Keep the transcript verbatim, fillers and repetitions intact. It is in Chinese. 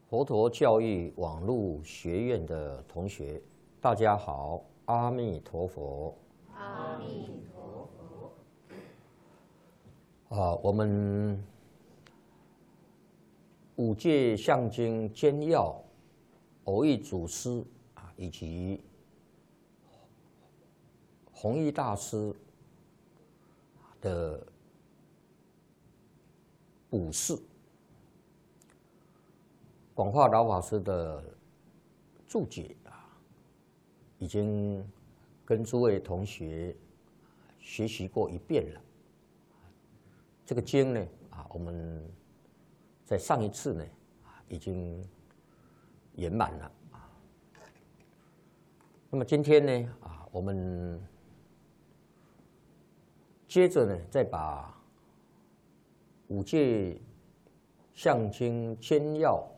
佛陀教育网络学院的同学，大家好，阿弥陀佛。 阿弥陀佛。啊，我们五戒相经简要、偶益祖师啊，以及弘一大师的补释。广化老法师的注解啊，已经跟诸位同学学习过一遍了。这个经呢啊，我们在上一次呢啊已经圆满了啊。那么今天呢啊，我们接着呢再把五戒相经简要